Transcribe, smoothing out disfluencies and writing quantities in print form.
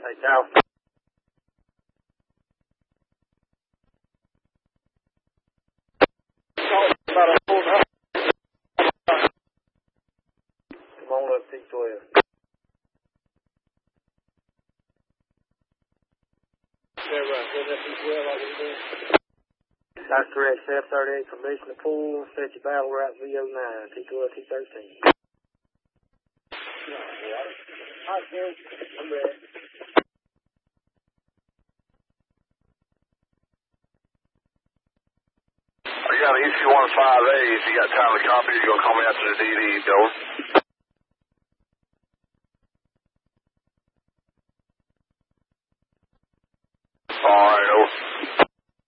Hey, Dow. Come on up, T12. That's correct. 738 permission to pull. Set your battle route VO9. T12, T13. Alright, Gary. I'm ready. I got an EC-15A. If you got time to copy, you're going to call me after the DD, Bill.